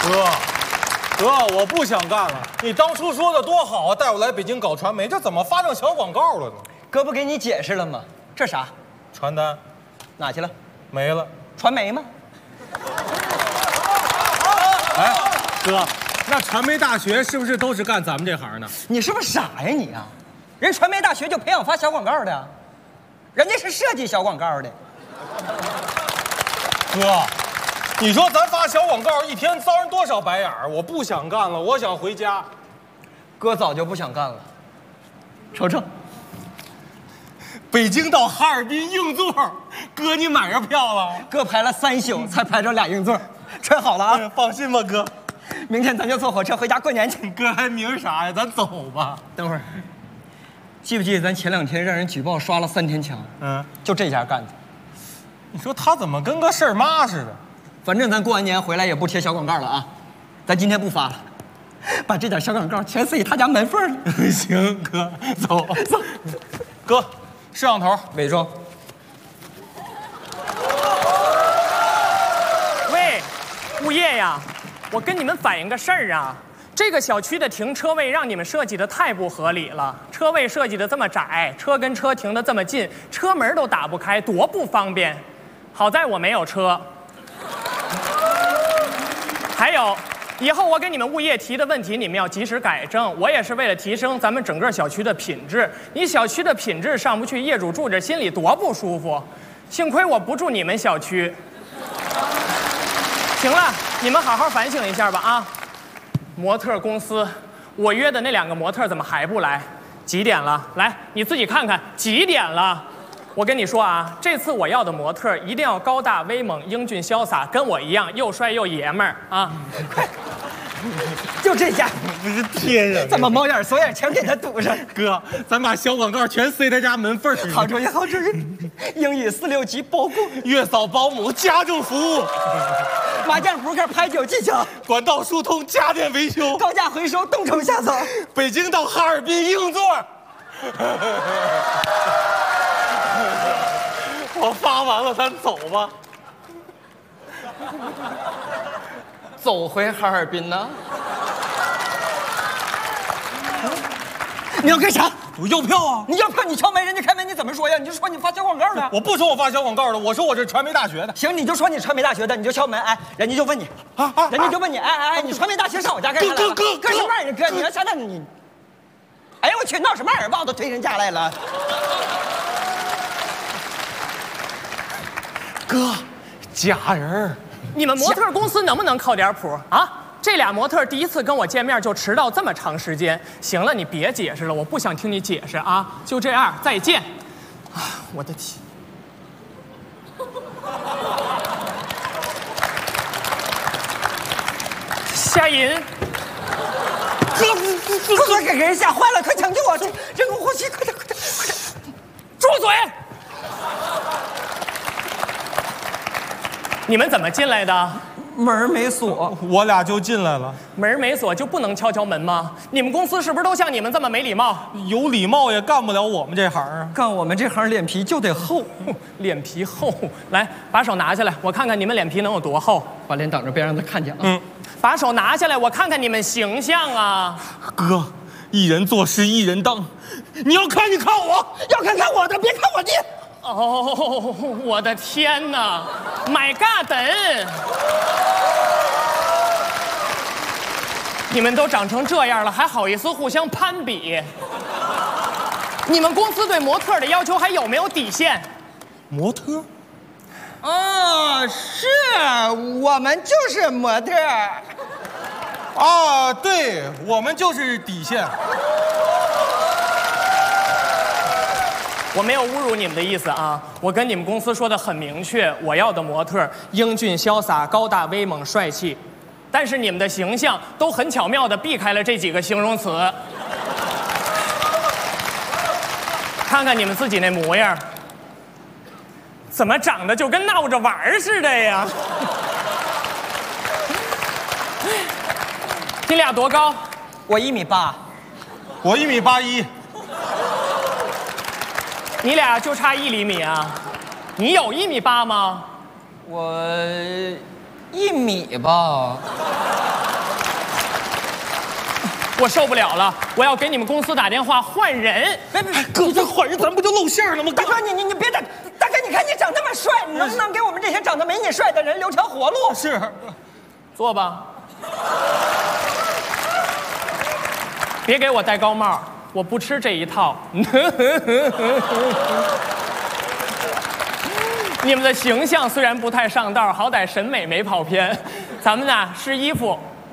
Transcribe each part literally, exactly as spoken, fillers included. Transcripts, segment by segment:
哥，哥，我不想干了。你当初说的多好啊，带我来北京搞传媒，这怎么发成小广告了呢？ 哥不给你解释了吗？这啥？ 传单哪去了？ 没了。 传媒吗？ 哎，哥，那传媒大学是不是都是干咱们这行的？ 你是不是傻呀你啊？人传媒大学就培养发小广告的，人家是设计小广告的。 哥，你说咱发小广告一天遭人多少白眼儿？我不想干了，我想回家。 哥早就不想干了。瞅瞅， 北京到哈尔滨硬座，哥你买着票了？ 哥排了三宿才排着俩硬座，穿好了啊！ 哎、放心吧，哥。 明天咱就坐火车回家过年去。 哥还明啥呀？咱走吧。 等会儿，记不记得咱前两天让人举报刷了三天墙？ 嗯， 就这家干的。 你说他怎么跟个事儿妈似的？ 反正咱过完年回来也不贴小广告了啊，咱今天不发了，把这点小广告全塞他家门缝里。 行，哥，走走。哥，摄像头， 伪装。 喂，物业呀，我跟你们反映个事儿啊。这个小区的停车位让你们设计的太不合理了，车位设计的这么窄，车跟车停的这么近，车门都打不开，多不方便。好在我没有车。还有，以后我给你们物业提的问题，你们要及时改正。我也是为了提升咱们整个小区的品质。你小区的品质上不去，业主住着心里多不舒服。幸亏我不住你们小区。行了，你们好好反省一下吧啊！模特公司，我约的那两个模特怎么还不来？几点了？来，你自己看看几点了。我跟你说啊，这次我要的模特一定要高大威猛、英俊潇洒，跟我一样又帅又爷们儿啊！ 就这家， 不是天啊！ 咱把猫眼锁眼全给他堵上。 哥，咱把小广告全塞他家门缝里。 好主意，好主意！英语四六级包括月嫂保姆、家政服务、 麻将扑克、牌九技巧、 管道疏通、家电维修、 高价回收、冻虫夏草。 北京到哈尔滨硬座。我发完了，咱走吧。 走回哈尔滨呢？你要干啥？ 我要票啊！ 你要票，你敲门，人家开门，你怎么说呀？你就说你发小广告的。 我不说我发小广告的，我说我是传媒大学的。 行，你就说你传媒大学的，你就敲门，哎，人家就问你啊啊，人家就问你，哎哎哎，你传媒大学上我家干啥来了？ 哥哥哥干什么玩意儿？哥，你要下蛋你，哎呀我去，闹什么耳包都推人家来了。 哥，假人。 你们模特公司能不能靠点谱啊？这俩模特第一次跟我见面就迟到这么长时间。行了，你别解释了，我不想听你解释啊。就这样，再见。啊，我的天！夏银， 哥，快快给人吓坏了，快抢救我！人工呼吸，快点快点快点！ 住嘴！你们怎么进来的？ 门没锁， 我俩就进来了。 门没锁就不能敲敲门吗？你们公司是不是都像你们这么没礼貌？ 有礼貌也干不了我们这行啊！ 干我们这行脸皮就得厚， 脸皮厚。来，把手拿下来，我看看你们脸皮能有多厚。 把脸挡着，别让他看见啊！ 嗯， 把手拿下来，我看看你们形象啊！ 哥，一人做事一人当，你要看你看我， 要看看我的，别看我的。 哦，我的天哪 ！My God！ 你们都长成这样了，还好意思互相攀比？你们公司对模特的要求还有没有底线？ 模特？ 哦，是我们就是模特。 啊，对，我们就是底线。 我没有侮辱你们的意思啊，我跟你们公司说的很明确，我要的模特英俊潇洒、高大威猛、帅气，但是你们的形象都很巧妙地避开了这几个形容词。看看你们自己那模样，怎么长得就跟闹着玩似的呀？你俩多高？ 我一米八， 我一米八一。 你俩就差一厘米啊？你有一米八吗？ 我一米吧。 我受不了了，我要给你们公司打电话换人。 别别别， 哥，这换人咱不就露馅了吗？ 大哥，你你你别大，大哥，你看你长那么帅，你能不能给我们这些长得没你帅的人留条活路？ 是， 坐吧。别给我戴高帽，我不吃这一套。你们的形象虽然不太上道，好歹审美没跑偏。咱们呢试衣服。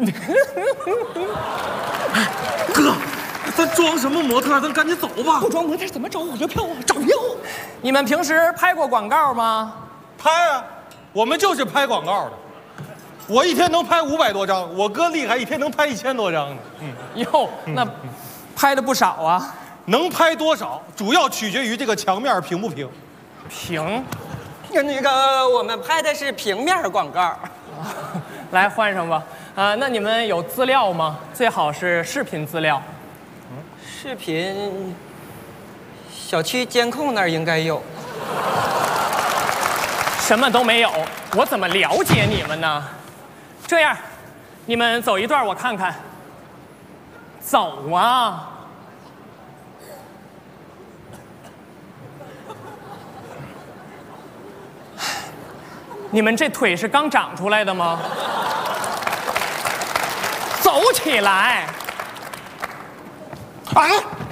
哥，咱装什么模特？咱赶紧走吧。 不装模特怎么找我的票啊？找票！ 你们平时拍过广告吗？ 拍啊，我们就是拍广告的。我一天能拍五百多张，我哥厉害，一天能拍一千多张呢。嗯， 哟，那拍的不少啊。 能拍多少，主要取决于这个墙面平不平。 平。 那个我们拍的是平面广告。 来换上吧。呃，那你们有资料吗？最好是视频资料。 视频，小区监控那儿应该有。 什么都没有，我怎么了解你们呢？这样，你们走一段我看看。走啊！你们这腿是刚长出来的吗？走起来！ 啊！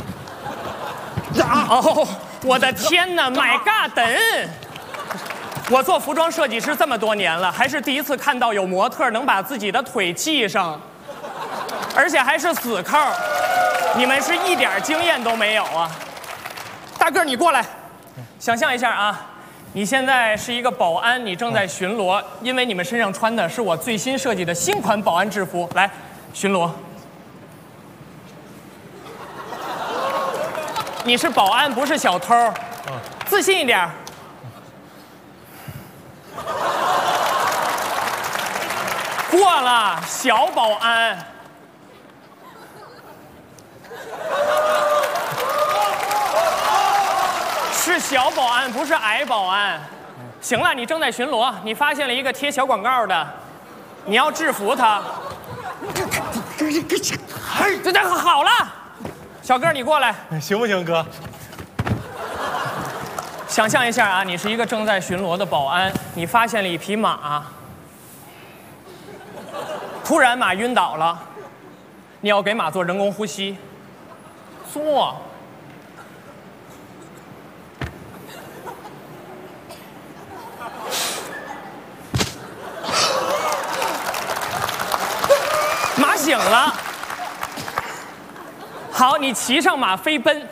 呀！ 哦，我的天哪 ！My God！ 我做服装设计师这么多年了，还是第一次看到有模特能把自己的腿系上，而且还是死扣。你们是一点经验都没有啊！大个儿，你过来，想象一下啊，你现在是一个保安，你正在巡逻，因为你们身上穿的是我最新设计的新款保安制服，来巡逻。你是保安，不是小偷，自信一点。过了，小保安。是小保安，不是矮保安。行了，你正在巡逻，你发现了一个贴小广告的，你要制服他。哎，这这好了，小哥你过来， 行不行，哥？ 想象一下啊，你是一个正在巡逻的保安，你发现了一匹马。突然马晕倒了，你要给马做人工呼吸，做。马醒了，好，你骑上马飞奔。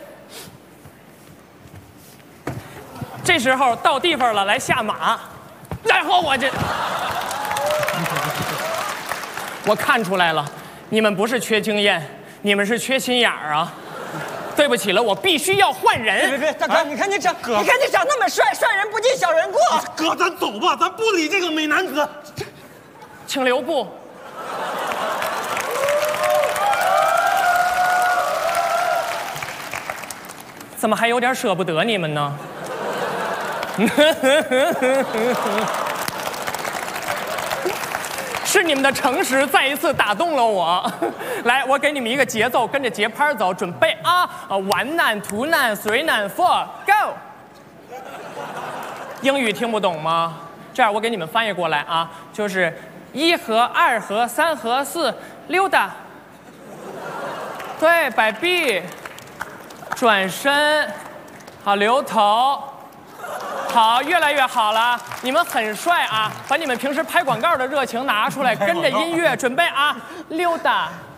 这时候到地方了，来下马，然后我这。我看出来了，你们不是缺经验，你们是缺心眼儿啊！对不起了，我必须要换人。 别别别，大哥，你看你长，你看你长那么帅，帅人不计小人过。 哥，咱走吧，咱不理这个美男子。 请留步。怎么还有点舍不得你们呢？是你们的诚实再一次打动了我。来，我给你们一个节奏，跟着节拍走，准备啊！呃 ，one 难 two 难 three 难 four go。英语听不懂吗？这样我给你们翻译过来啊，就是一和二和三和四溜达，对，摆臂，转身，好，留头。好，越来越好了，你们很帅啊！把你们平时拍广告的热情拿出来，跟着音乐准备啊，溜达。